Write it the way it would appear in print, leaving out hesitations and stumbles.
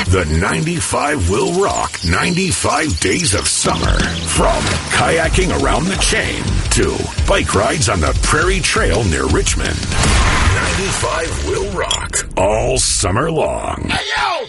The 95 will rock 95 days of summer. From kayaking around the chain to bike rides on the Prairie Trail near Richmond. 95 will rock all summer long. Hey, yo!